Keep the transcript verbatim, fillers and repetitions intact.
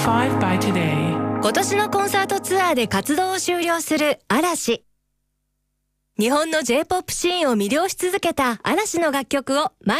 Five by Today。 今年のコンサートツアーで活動を終了する嵐。日本の J-ポップ シーンを魅了し続けた嵐の楽曲を毎